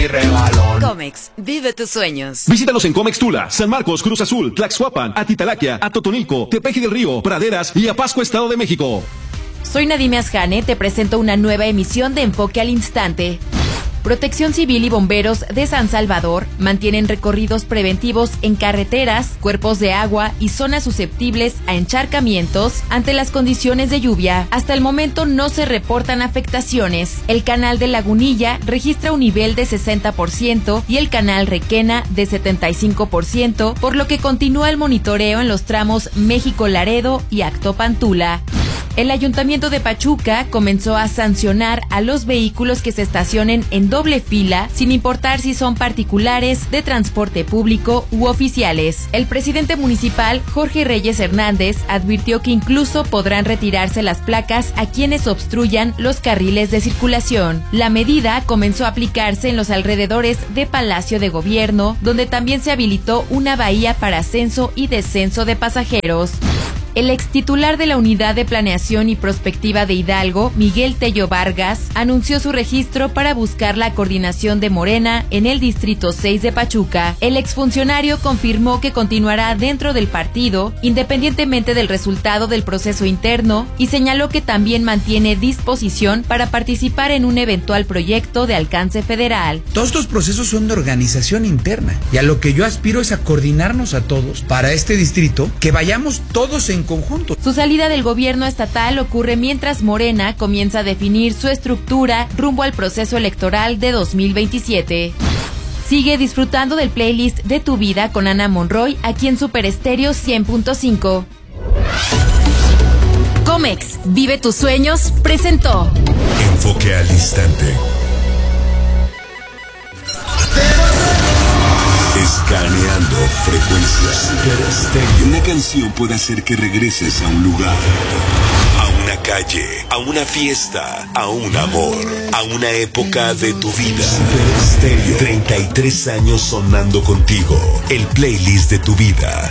Comex, vive tus sueños. Visítanos en Comex Tula, San Marcos, Cruz Azul, Tlaxcuapan, Atitalaquia, Atotonilco, Tepeji del Río, Praderas y Apasco, Estado de México. Soy Nadime Asjane, te presento una nueva emisión de Enfoque al Instante. Protección Civil y bomberos de San Salvador mantienen recorridos preventivos en carreteras, cuerpos de agua y zonas susceptibles a encharcamientos ante las condiciones de lluvia. Hasta el momento no se reportan afectaciones. El canal de Lagunilla registra un nivel de 60% y el canal Requena de 75%, por lo que continúa el monitoreo en los tramos México-Laredo y Actopan-Tula. El Ayuntamiento de Pachuca comenzó a sancionar a los vehículos que se estacionen en doble fila, sin importar si son particulares, de transporte público u oficiales. El presidente municipal, Jorge Reyes Hernández, advirtió que incluso podrán retirarse las placas a quienes obstruyan los carriles de circulación. La medida comenzó a aplicarse en los alrededores de Palacio de Gobierno, donde también se habilitó una bahía para ascenso y descenso de pasajeros. El extitular de la Unidad de Planeación y Prospectiva de Hidalgo, Miguel Tello Vargas, anunció su registro para buscar la coordinación de Morena en el Distrito 6 de Pachuca. El exfuncionario confirmó que continuará dentro del partido, independientemente del resultado del proceso interno, y señaló que también mantiene disposición para participar en un eventual proyecto de alcance federal. Todos estos procesos son de organización interna, y a lo que yo aspiro es a coordinarnos a todos para este distrito, que vayamos todos en conjunto. Su salida del gobierno estatal ocurre mientras Morena comienza a definir su estructura rumbo al proceso electoral de 2027. Sigue disfrutando del playlist de Tu Vida con Ana Monroy aquí en Super Estéreo 100.5. Comex, vive tus sueños, presentó Enfoque al Instante. Escaneando frecuencias. Una canción puede hacer que regreses a un lugar, a una calle, a una fiesta, a un amor, a una época de tu vida. 33 años sonando contigo. El playlist de tu vida.